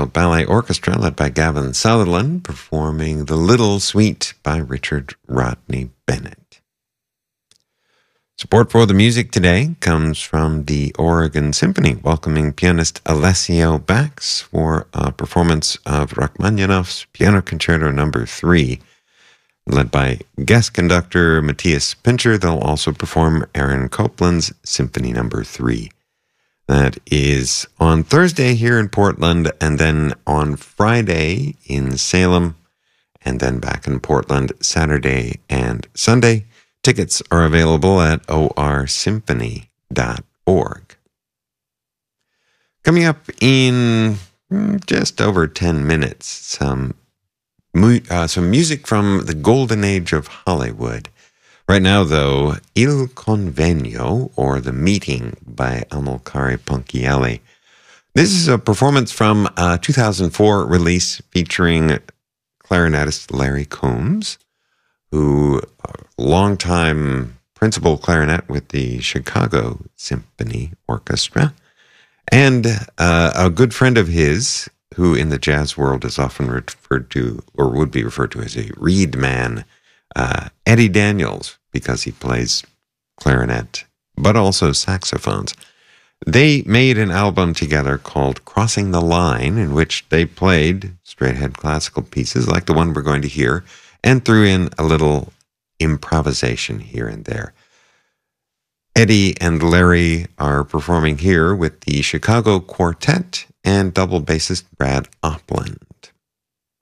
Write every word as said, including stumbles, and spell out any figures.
Ballet Orchestra, led by Gavin Sutherland, performing The Little Suite by Richard Rodney Bennett. Support for the music today comes from the Oregon Symphony, welcoming pianist Alessio Bax for a performance of Rachmaninoff's Piano Concerto Number three. Led by guest conductor Matthias Pincher, they'll also perform Aaron Copland's Symphony Number three. That is on Thursday here in Portland, and then on Friday in Salem, and then back in Portland Saturday and Sunday. Tickets are available at o r symphony dot org. Coming up in just over ten minutes, some, uh, some music from the golden age of Hollywood. Right now, though, Il Convegno, or The Meeting, by Amilcare Ponchielli. This is a performance from a two thousand four release featuring clarinetist Larry Combs, who, a longtime principal clarinet with the Chicago Symphony Orchestra, and uh, a good friend of his, who in the jazz world is often referred to, or would be referred to as a reed man, uh, Eddie Daniels, because he plays clarinet, but also saxophones. They made an album together called Crossing the Line, in which they played straight-ahead classical pieces like the one we're going to hear, and threw in a little improvisation here and there. Eddie and Larry are performing here with the Chicago Quartet and double bassist Brad Opland.